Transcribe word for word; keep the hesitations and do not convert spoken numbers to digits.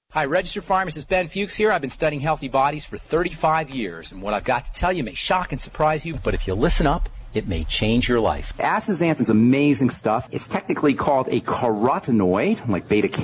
Hi, registered pharmacist Ben Fuchs here. I've been studying healthy bodies for thirty-five years, and what I've got to tell you may shock and surprise you, but if you listen up, it may change your life. Astaxanthin's amazing stuff. It's technically called a carotenoid, like beta